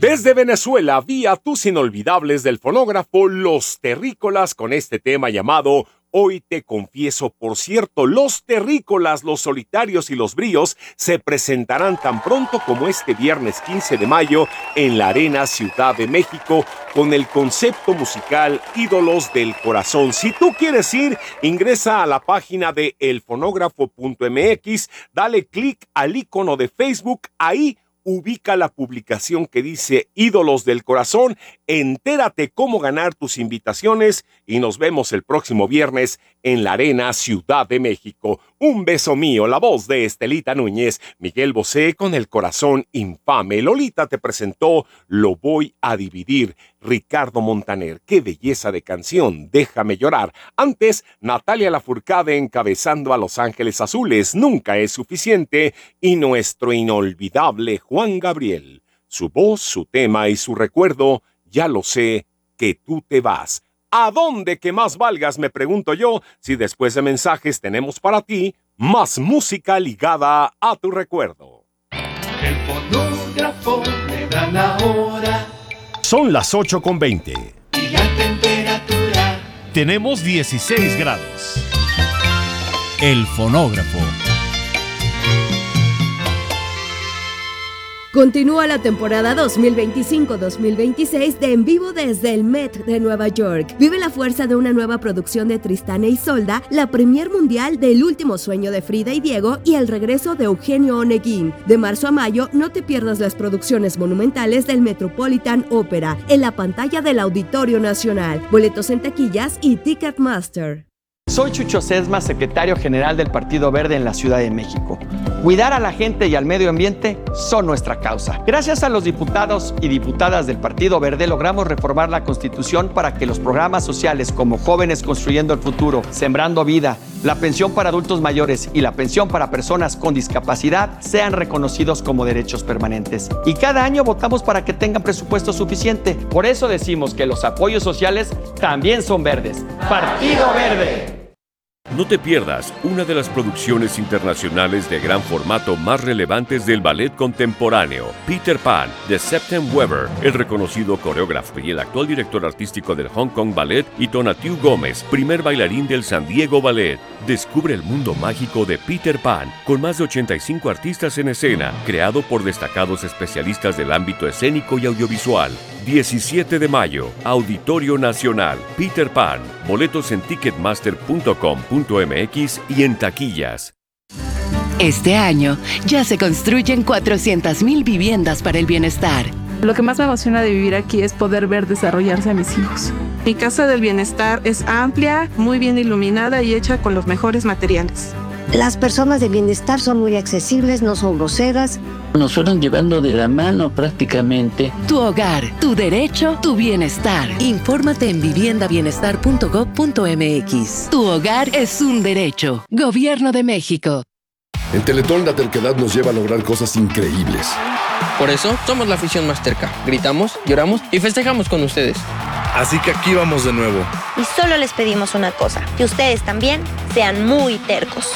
Desde Venezuela, vía tus inolvidables del fonógrafo Los Terrícolas con este tema llamado Hoy te confieso. Por cierto, Los Terrícolas, Los Solitarios y Los Bríos se presentarán tan pronto como este viernes 15 de mayo en la Arena Ciudad de México con el concepto musical Ídolos del Corazón. Si tú quieres ir, ingresa a la página de elfonógrafo.mx, dale clic al icono de Facebook, ahí ubica la publicación que dice Ídolos del Corazón, entérate cómo ganar tus invitaciones y nos vemos el próximo viernes en la Arena Ciudad de México. Un beso mío, la voz de Estelita Núñez, Miguel Bosé con El Corazón Infame. Lolita te presentó Lo Voy a Dividir. Ricardo Montaner, qué belleza de canción, Déjame Llorar. Antes, Natalia Lafourcade encabezando a Los Ángeles Azules, Nunca es suficiente. Y nuestro inolvidable Juan Gabriel, su voz, su tema y su recuerdo, Ya lo sé, que tú te vas. ¿A dónde que más valgas? Me pregunto yo, si después de mensajes tenemos para ti más música ligada a tu recuerdo. El fonógrafo me da la hora. Son las 8:20. Y la temperatura. Tenemos 16 grados. El fonógrafo. Continúa la temporada 2025-2026 de En Vivo desde el Met de Nueva York. Vive la fuerza de una nueva producción de Tristán e Isolda, la premier mundial del Último Sueño de Frida y Diego y el regreso de Eugenio Oneguín. De marzo a mayo, no te pierdas las producciones monumentales del Metropolitan Opera en la pantalla del Auditorio Nacional. Boletos en taquillas y Ticketmaster. Soy Chucho Sesma, secretario general del Partido Verde en la Ciudad de México. Cuidar a la gente y al medio ambiente son nuestra causa. Gracias a los diputados y diputadas del Partido Verde logramos reformar la Constitución para que los programas sociales como Jóvenes Construyendo el Futuro, Sembrando Vida, la pensión para adultos mayores y la pensión para personas con discapacidad sean reconocidos como derechos permanentes. Y cada año votamos para que tengan presupuesto suficiente. Por eso decimos que los apoyos sociales también son verdes. Partido Verde. No te pierdas una de las producciones internacionales de gran formato más relevantes del ballet contemporáneo, Peter Pan, de Septem Weber, el reconocido coreógrafo y el actual director artístico del Hong Kong Ballet, y Tonatiuh Gómez, primer bailarín del San Diego Ballet. Descubre el mundo mágico de Peter Pan, con más de 85 artistas en escena, creado por destacados especialistas del ámbito escénico y audiovisual. 17 de mayo, Auditorio Nacional, Peter Pan. Boletos en ticketmaster.com.mx y en taquillas. Este año ya se construyen 400,000 viviendas para el bienestar. Lo que más me emociona de vivir aquí es poder ver desarrollarse a mis hijos. Mi casa del bienestar es amplia, muy bien iluminada y hecha con los mejores materiales. Las personas de bienestar son muy accesibles, no son groseras. Nos fueron llevando de la mano prácticamente. Tu hogar, tu derecho, tu bienestar. Infórmate en viviendabienestar.gov.mx. Tu hogar es un derecho. Gobierno de México. En Teletón la terquedad nos lleva a lograr cosas increíbles. Por eso somos la afición más terca. Gritamos, lloramos y festejamos con ustedes. Así que aquí vamos de nuevo. Y solo les pedimos una cosa, que ustedes también sean muy tercos.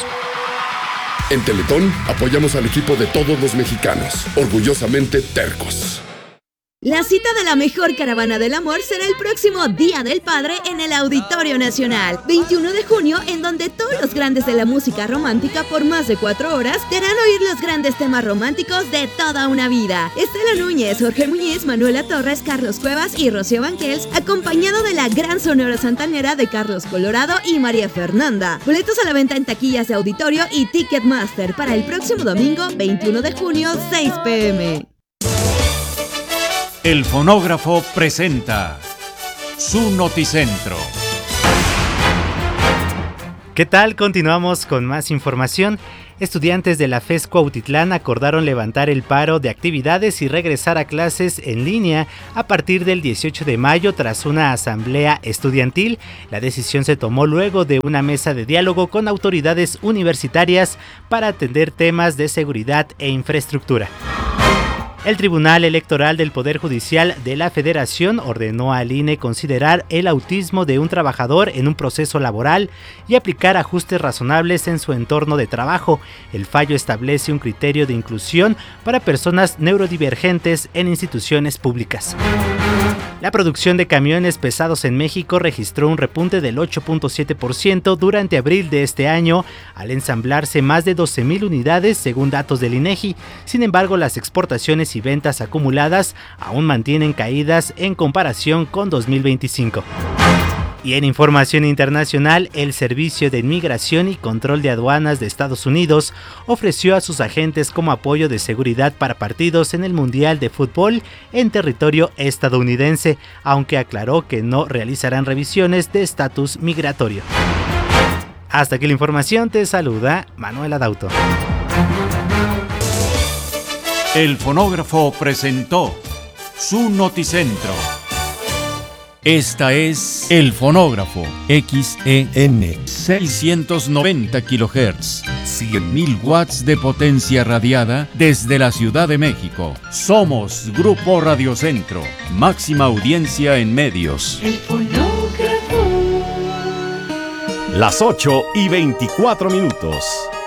En Teletón apoyamos al equipo de todos los mexicanos, orgullosamente tercos. La cita de la mejor caravana del amor será el próximo Día del Padre en el Auditorio Nacional, 21 de junio, en donde todos los grandes de la música romántica por más de 4 horas te harán oír los grandes temas románticos de toda una vida. Estela Núñez, Jorge Muñiz, Manuela Torres, Carlos Cuevas y Rocío Banquels, acompañado de la gran Sonora Santanera de Carlos Colorado y María Fernanda. Boletos a la venta en taquillas de Auditorio y Ticketmaster para el próximo domingo, 21 de junio, 6 p.m. El fonógrafo presenta su noticentro. ¿Qué tal? Continuamos con más información. Estudiantes de la FES Cuautitlán acordaron levantar el paro de actividades y regresar a clases en línea a partir del 18 de mayo tras una asamblea estudiantil. La decisión se tomó luego de una mesa de diálogo con autoridades universitarias para atender temas de seguridad e infraestructura. El Tribunal Electoral del Poder Judicial de la Federación ordenó al INE considerar el autismo de un trabajador en un proceso laboral y aplicar ajustes razonables en su entorno de trabajo. El fallo establece un criterio de inclusión para personas neurodivergentes en instituciones públicas. La producción de camiones pesados en México registró un repunte del 8.7% durante abril de este año, al ensamblarse más de 12,000 unidades según datos del INEGI. Sin embargo, las exportaciones y ventas acumuladas aún mantienen caídas en comparación con 2025. Y en información internacional, el Servicio de Inmigración y Control de Aduanas de Estados Unidos ofreció a sus agentes como apoyo de seguridad para partidos en el Mundial de Fútbol en territorio estadounidense, aunque aclaró que no realizarán revisiones de estatus migratorio. Hasta aquí la información, te saluda Manuel Adauto. El fonógrafo presentó su noticentro. Esta es El Fonógrafo, XEN 690 kHz, 100.000 watts de potencia radiada desde la Ciudad de México. Somos Grupo Radiocentro, máxima audiencia en medios. El fonógrafo. Las 8:24.